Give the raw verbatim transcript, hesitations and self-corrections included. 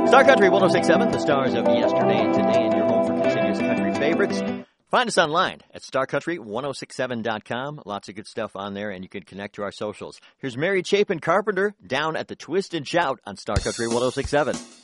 Star Country one oh six point seven, the stars of yesterday and today, and your home for continuous country favorites. Find us online at star country one oh six seven dot com. Lots of good stuff on there, and you can connect to our socials. Here's Mary Chapin Carpenter down at the Twist and Shout on Star Country one oh six point seven.